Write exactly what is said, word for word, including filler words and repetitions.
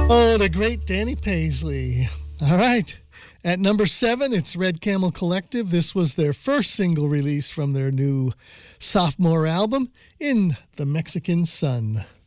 Oh, the great Danny Paisley. All right. At number seven, it's Red Camel Collective. This was their first single release from their new sophomore album, In the Mexican Sun.